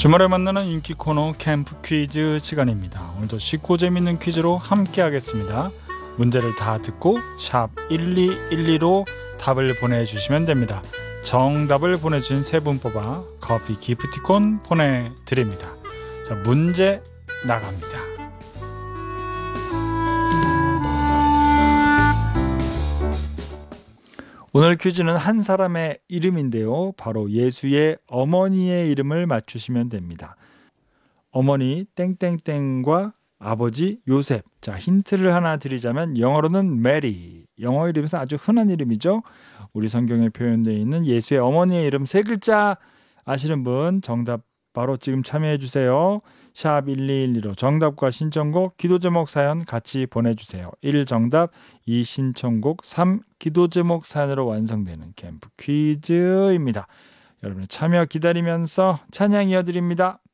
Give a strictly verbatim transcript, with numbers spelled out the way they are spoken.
주말에 만나는 인기 코너 캠프 퀴즈 시간입니다. 오늘도 쉽고 재밌는 퀴즈로 함께 하겠습니다. 문제를 다 듣고 샵 일이일이로 답을 보내주시면 됩니다. 정답을 보내주신 세 분 뽑아 커피 기프티콘 보내드립니다. 자, 문제 나갑니다. 오늘 퀴즈는 한 사람의 이름인데요. 바로 예수의 어머니의 이름을 맞추시면 됩니다. 어머니 땡땡땡과 아버지 요셉. 자, 힌트를 하나 드리자면 영어로는 메리. 영어 이름에서 아주 흔한 이름이죠. 우리 성경에 표현되어 있는 예수의 어머니의 이름 세 글자 아시는 분 정답 바로 지금 참여해 주세요. 샵 일이일이로 정답과 신청곡, 기도 제목 사연 같이 보내주세요. 일 정답, 이 신청곡, 삼 기도 제목 사연으로 완성되는 캠프 퀴즈입니다. 여러분의 참여 기다리면서 찬양 이어드립니다.